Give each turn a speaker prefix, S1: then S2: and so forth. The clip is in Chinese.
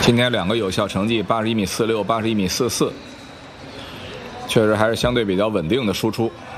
S1: 今天2个有效成绩81.46米、81.44米，确实还是相对比较稳定的输出。